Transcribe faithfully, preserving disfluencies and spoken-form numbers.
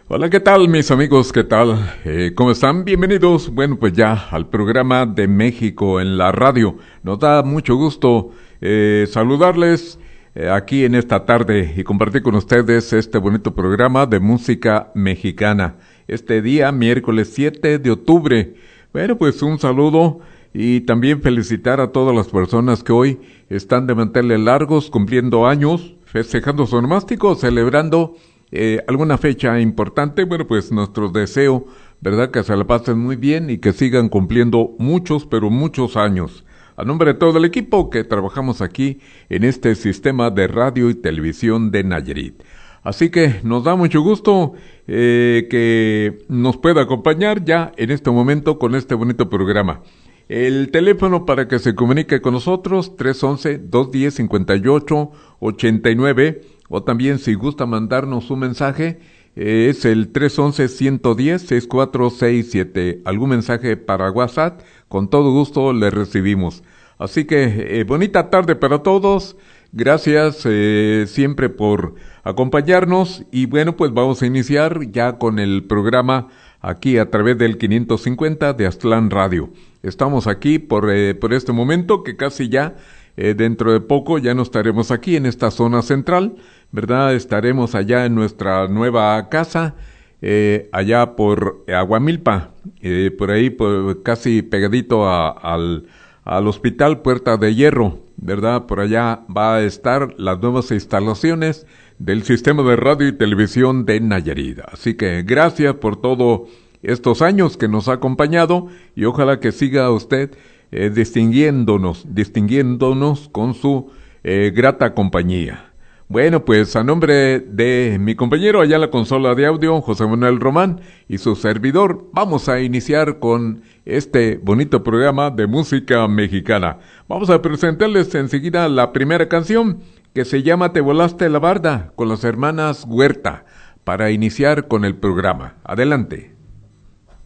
Hola, ¿qué tal mis amigos? ¿Qué tal? Eh, ¿Cómo están? Bienvenidos, bueno, pues ya al programa de México en la radio. Nos da mucho gusto eh, saludarles eh, aquí en esta tarde y compartir con ustedes este bonito programa de música mexicana. Este día, miércoles siete de octubre. Bueno, pues un saludo y también felicitar a todas las personas que hoy están de manteles largos, cumpliendo años, festejando su onomástico, celebrando Eh, alguna fecha importante. Bueno, pues nuestro deseo, ¿verdad? Que se la pasen muy bien y que sigan cumpliendo muchos, pero muchos años. A nombre de todo el equipo que trabajamos aquí en este sistema de radio y televisión de Nayarit. Así que nos da mucho gusto eh, que nos pueda acompañar ya en este momento con este bonito programa. El teléfono para que se comunique con nosotros, tres once, dos diez, cincuenta y ocho, ochenta y nueve. O también si gusta mandarnos un mensaje, eh, es el tres once, ciento diez, sesenta y cuatro sesenta y siete. Algún mensaje para WhatsApp, con todo gusto le recibimos. Así que eh, bonita tarde para todos. Gracias eh, siempre por acompañarnos. Y bueno, pues vamos a iniciar ya con el programa aquí a través del quinientos cincuenta de Aztlán Radio. Estamos aquí por, eh, por este momento que casi ya... Eh, dentro de poco ya no estaremos aquí en esta zona central, ¿verdad? Estaremos allá en nuestra nueva casa, eh, allá por Aguamilpa, eh, por ahí por, casi pegadito a, al, al hospital Puerta de Hierro, ¿verdad? Por allá va a estar las nuevas instalaciones del sistema de radio y televisión de Nayarit. Así que gracias por todos estos años que nos ha acompañado y ojalá que siga usted Eh, distinguiéndonos, distinguiéndonos con su eh, grata compañía. Bueno, pues a nombre de mi compañero allá en la consola de audio, José Manuel Román, y su servidor, vamos a iniciar con este bonito programa de música mexicana. Vamos a presentarles enseguida la primera canción, que se llama Te volaste la barda, con las hermanas Huerta, para iniciar con el programa. Adelante.